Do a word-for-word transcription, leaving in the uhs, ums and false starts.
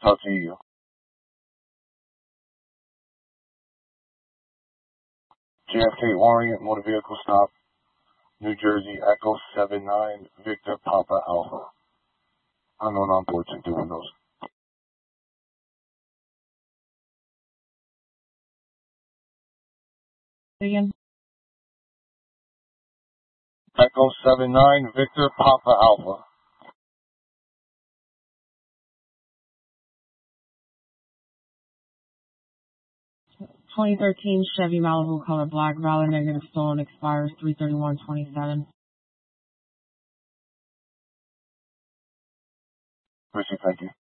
Talk to you. J F K Orient Motor Vehicle Stop, New Jersey, Echo seven nine, Victor Papa Alpha. Unknown on board, check the windows. Again. Echo seven nine, Victor Papa Alpha. twenty thirteen Chevy Malibu color black, valid negative stolen, expires three thirty-one twenty-seven. Appreciate, thank you.